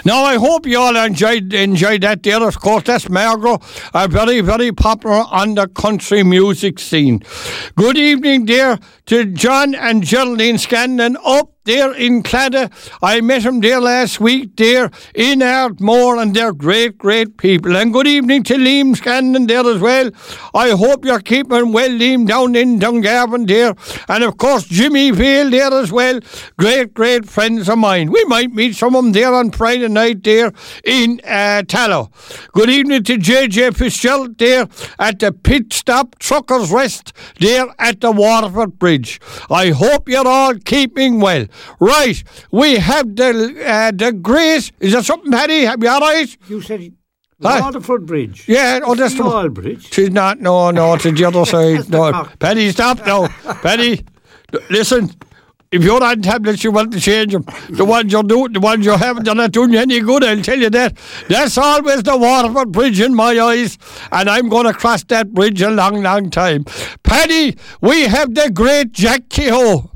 Now, I hope you all enjoyed that there. Of course, that's Margot, very, very popular on the country music scene. Good evening, dear, to John and Geraldine Scanlon up there in Cladda. I met him there last week there in Ardmore, and they're great, great people. And good evening to Liam Scanlon there as well. I hope you're keeping well, Liam, down in Dungarvan there. And of course, Jimmy Vale there as well. Great, great friends of mine. We might meet some of them there on Friday night there in Tallow. Good evening to JJ Fitzgerald there at the Pit Stop Truckers Rest there at the Waterford Bridge. I hope you're all keeping well. Right, we have the great... Is there something, Paddy? Have you all right? You said Waterford Bridge. Yeah, that's the oil bridge. She's not, no, it's the other side. No, Paddy, stop now. Paddy, listen, if you're on tablets, you want to change them. The ones you're doing, the ones you haven't, they're not doing you any good, I'll tell you that. That's always the Waterford Bridge in my eyes, and I'm going to cross that bridge a long, long time. Paddy, we have the great Jack Kehoe.